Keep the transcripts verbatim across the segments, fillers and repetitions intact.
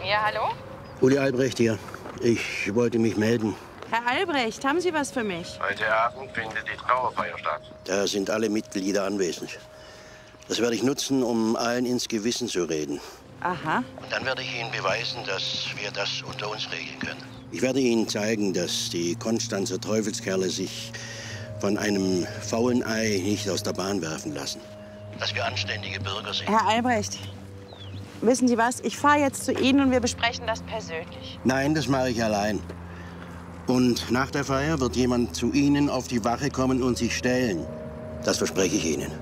Ja, hallo? Uli Albrecht hier. Ich wollte mich melden. Herr Albrecht, haben Sie was für mich? Heute Abend findet die Trauerfeier statt. Da sind alle Mitglieder anwesend. Das werde ich nutzen, um allen ins Gewissen zu reden. Aha. Und dann werde ich Ihnen beweisen, dass wir das unter uns regeln können. Ich werde Ihnen zeigen, dass die Konstanzer Teufelskerle sich von einem faulen Ei nicht aus der Bahn werfen lassen. Dass wir anständige Bürger sind. Herr Albrecht, wissen Sie was? Ich fahre jetzt zu Ihnen und wir besprechen das persönlich. Nein, das mache ich allein. Und nach der Feier wird jemand zu Ihnen auf die Wache kommen und sich stellen. Das verspreche ich Ihnen.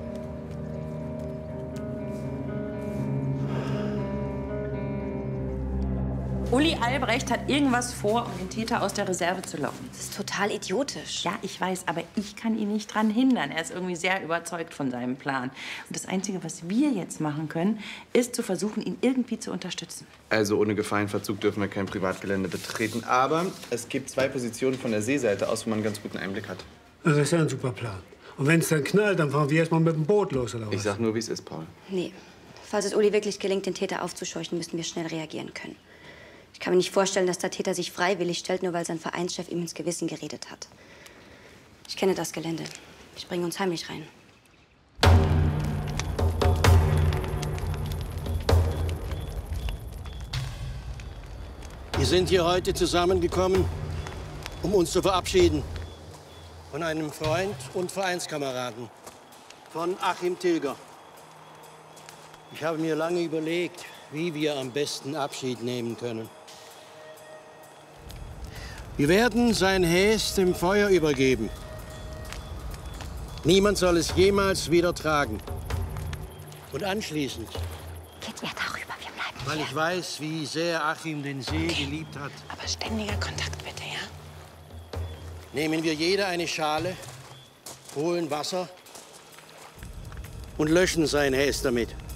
Uli Albrecht hat irgendwas vor, um den Täter aus der Reserve zu locken. Das ist total idiotisch. Ja, ich weiß, aber ich kann ihn nicht dran hindern. Er ist irgendwie sehr überzeugt von seinem Plan. Und das Einzige, was wir jetzt machen können, ist zu versuchen, ihn irgendwie zu unterstützen. Also ohne Gefahrenverzug dürfen wir kein Privatgelände betreten. Aber es gibt zwei Positionen von der Seeseite aus, wo man einen ganz guten Einblick hat. Das ist ja ein super Plan. Und wenn es dann knallt, dann fahren wir erst mal mit dem Boot los, oder was? Ich sag nur, wie es ist, Paul. Nee. Falls es Uli wirklich gelingt, den Täter aufzuscheuchen, müssen wir schnell reagieren können. Ich kann mir nicht vorstellen, dass der Täter sich freiwillig stellt, nur weil sein Vereinschef ihm ins Gewissen geredet hat. Ich kenne das Gelände. Ich bringe uns heimlich rein. Wir sind hier heute zusammengekommen, um uns zu verabschieden von einem Freund und Vereinskameraden, von Achim Tilger. Ich habe mir lange überlegt, wie wir am besten Abschied nehmen können. Wir werden sein Häs dem Feuer übergeben. Niemand soll es jemals wieder tragen. Und anschließend, Geht ihr darüber, wir bleiben weil hier. ich weiß, wie sehr Achim den See geliebt hat, Aber ständiger Kontakt bitte, ja? nehmen wir jeder eine Schale, holen Wasser und löschen sein Häs damit.